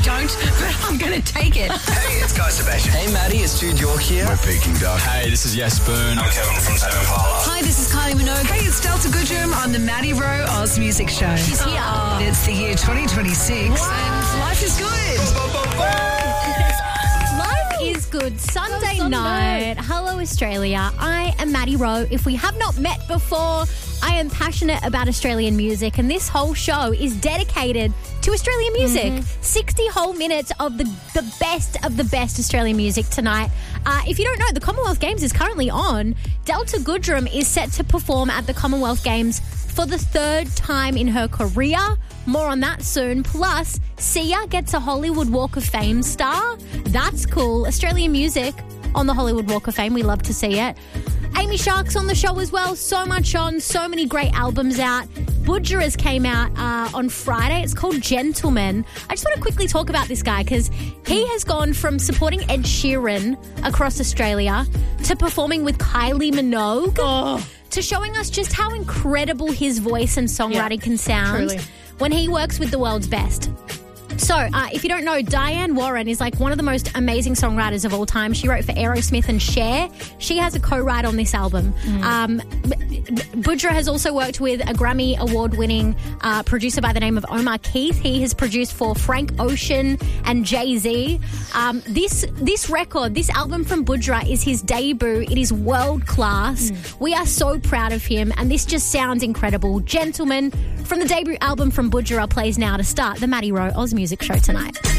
don't, but I'm going to take it. Hey, it's Guy Sebastian. Hey, Maddie, it's Jude York here. We're Peking Duck. Hey, this is Yes Boone. I'm Kevin from Tame Impala. Hi, this is Kylie Minogue. Hey, it's Delta Goodrum on the Maddie Rowe Oz Music Show. She's here. It's the year 2026 and life is good. Life is good. Sunday night. Hello, Australia. I am Maddie Rowe. If we have not met before, I am passionate about Australian music, and this whole show is dedicated to Australian music. 60 whole minutes of the best Australian music tonight. If you don't know, the Commonwealth Games is currently on. Delta Goodrum is set to perform at the Commonwealth Games for the third time in her career. More on that soon. Plus, Sia gets a Hollywood Walk of Fame star. That's cool. Australian music on the Hollywood Walk of Fame. We love to see it. Amy Shark's on the show as well. So much on. So many great albums out. Budger's came out on Friday. It's called Gentleman. I just want to quickly talk about this guy because he has gone from supporting Ed Sheeran across Australia to performing with Kylie Minogue to showing us just how incredible his voice and songwriting can sound when he works with the world's best. So, if you don't know, Diane Warren is like one of the most amazing songwriters of all time. She wrote for Aerosmith and Cher. She has a co-write on this album. Budra has also worked with a Grammy award-winning producer by the name of Omar Keith. He has produced for Frank Ocean and Jay-Z. This record, this album from Budra is his debut. It is world-class. We are so proud of him, and this just sounds incredible. Gentlemen, from the debut album from Budra plays now to start the Maddie Rowe Oz Music Show tonight.